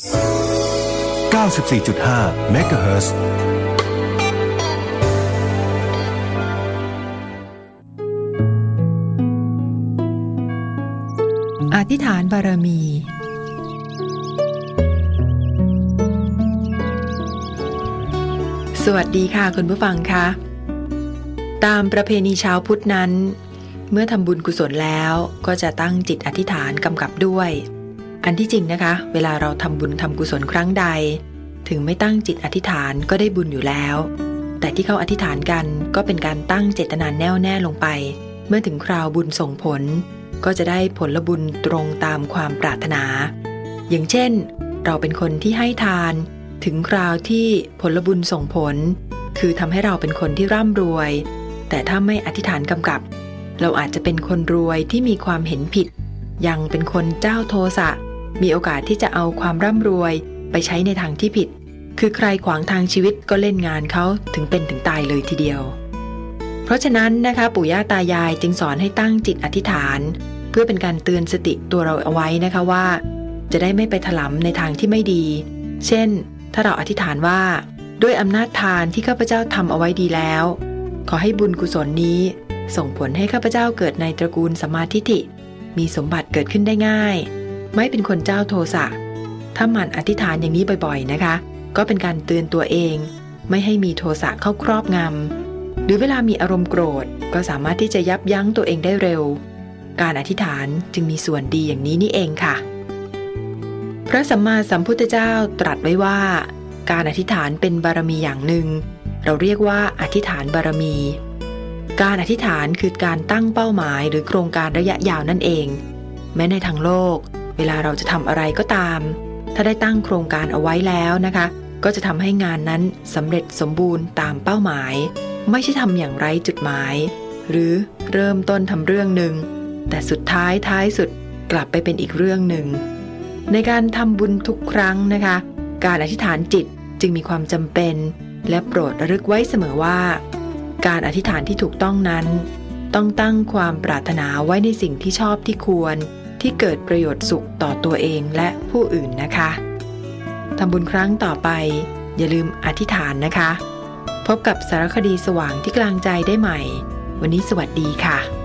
94.5 เมกะเฮิรตซ์อธิษฐานบารมีสวัสดีค่ะคุณผู้ฟังคะตามประเพณีชาวพุทธนั้นเมื่อทำบุญกุศลแล้วก็จะตั้งจิตอธิษฐานกำกับด้วยอันที่จริงนะคะเวลาเราทำบุญทำกุศลครั้งใดถึงไม่ตั้งจิตอธิษฐานก็ได้บุญอยู่แล้วแต่ที่เขาอธิษฐานกันก็เป็นการตั้งเจตนาแน่วแน่ลงไปเมื่อถึงคราวบุญส่งผลก็จะได้ผลบุญตรงตามความปรารถนาอย่างเช่นเราเป็นคนที่ให้ทานถึงคราวที่ผลบุญส่งผลคือทำให้เราเป็นคนที่ร่ำรวยแต่ถ้าไม่อธิษฐานกำกับเราอาจจะเป็นคนรวยที่มีความเห็นผิดยังเป็นคนเจ้าโทสะมีโอกาสที่จะเอาความร่ำรวยไปใช้ในทางที่ผิดคือใครขวางทางชีวิตก็เล่นงานเขาถึงเป็นถึงตายเลยทีเดียวเพราะฉะนั้นนะคะปู่ย่าตายายจึงสอนให้ตั้งจิตอธิษฐานเพื่อเป็นการเตือนสติตัวเราเอาไว้นะคะว่าจะได้ไม่ไปถลำในทางที่ไม่ดีเช่นถ้าเราอธิษฐานว่าด้วยอำนาจทานที่ข้าพเจ้าทำเอาไว้ดีแล้วขอให้บุญกุศลนี้ส่งผลให้ข้าพเจ้าเกิดในตระกูลสัมมาทิฏฐิมีสมบัติเกิดขึ้นได้ง่ายไม่เป็นคนเจ้าโทสะถ้าหมั่นอธิษฐานอย่างนี้บ่อยๆนะคะก็เป็นการเตือนตัวเองไม่ให้มีโทสะเข้าครอบงำหรือเวลามีอารมณ์โกรธก็สามารถที่จะยับยั้งตัวเองได้เร็วการอธิษฐานจึงมีส่วนดีอย่างนี้นี่เองค่ะพระสัมมาสัมพุทธเจ้าตรัสไว้ว่าการอธิษฐานเป็นบารมีอย่างหนึ่งเราเรียกว่าอธิษฐานบารมีการอธิษฐานคือการตั้งเป้าหมายหรือโครงการระยะยาวนั่นเองแม้ในทางโลกเวลาเราจะทำอะไรก็ตามถ้าได้ตั้งโครงการเอาไว้แล้วนะคะก็จะทำให้งานนั้นสำเร็จสมบูรณ์ตามเป้าหมายไม่ใช่ทำอย่างไร้จุดหมายหรือเริ่มต้นทำเรื่องหนึ่งแต่สุดท้ายสุดกลับไปเป็นอีกเรื่องหนึ่งในการทำบุญทุกครั้งนะคะการอธิษฐานจิตจึงมีความจำเป็นและโปรดระลึกไว้เสมอว่าการอธิษฐานที่ถูกต้องนั้นต้องตั้งความปรารถนาไว้ในสิ่งที่ชอบที่ควรที่เกิดประโยชน์สุขต่อตัวเองและผู้อื่นนะคะทำบุญครั้งต่อไปอย่าลืมอธิษฐานนะคะพบกับสารคดีสว่างที่กลางใจได้ใหม่วันนี้สวัสดีค่ะ